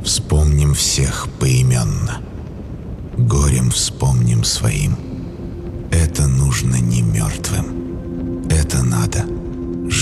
Вспомним всех поименно. Горем вспомним своим. Это нужно немедленно.